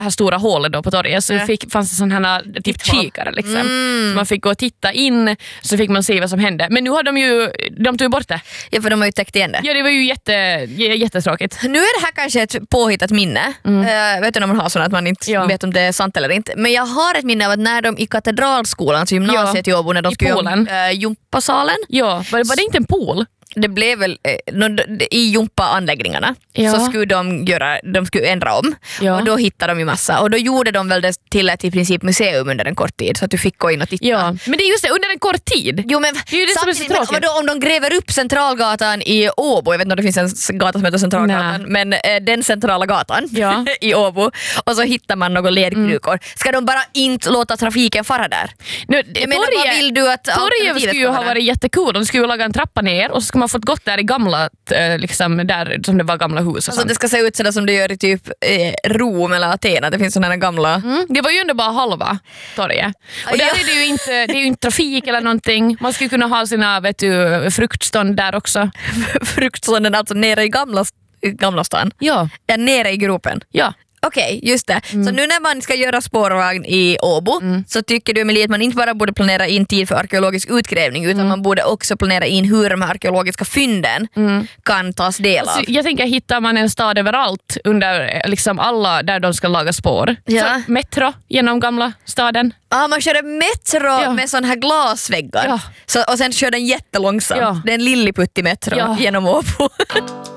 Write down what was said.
här stora hålet då på torget så fanns det sån här typ kikare liksom. Så man fick gå och titta in så fick man se vad som hände. Men nu har de tog bort det. Ja, för de har ju täckt igen det. Ja, det var ju jättetråkigt. Nu är det här kanske ett påhittat minne. Vet du när man har sånt att man inte vet om det är sant eller inte. Men jag har ett minne av att när de i Katedralskolan, så gymnasiet i Åbo, när de skulle gympasalen. Ja, var det inte en pool? Det blev väl i gympaanläggningarna så skulle de skulle ändra om och då hittade de ju massa och då gjorde de väl det till ett i princip museum under en kort tid så att du fick gå in och titta. Ja, men det är just det, under en kort tid. Jo, men det är ju det som är så tråkigt. Men om de gräver upp Centralgatan i Åbo, jag vet inte om det finns en gata som heter Centralgatan, men den centrala gatan i Åbo och så hittar man några ledkrukor. Ska de bara inte låta trafiken fara där? Nu, vad vill du att torget skulle ju ha varit jättekul. De skulle ju laga en trappa ner och så ska man fått gått där i gamla liksom där som det var gamla hus. Alltså det ska se ut sådär som det gör i typ Rom eller Aten. Det finns sådana här gamla... Det var ju ändå bara halva torget. Och där är det ju inte trafik eller någonting. Man skulle kunna ha sina fruktstånd där också. Fruktstånden alltså nere i gamla stan? Ja. Nere i gropen? Ja. Okej, just det. Så nu när man ska göra spårvagn i Åbo så tycker du, Emilie, att man inte bara borde planera in tid för arkeologisk utgrävning utan man borde också planera in hur de här arkeologiska fynden kan tas del av. Jag tänker, hittar man en stad överallt under liksom alla där de ska laga spår. Ja. Så metro genom gamla staden. Man kör en metro med sån här glasväggar och sen kör den jättelångsamt. Det är en lilliputtig metro genom Åbo.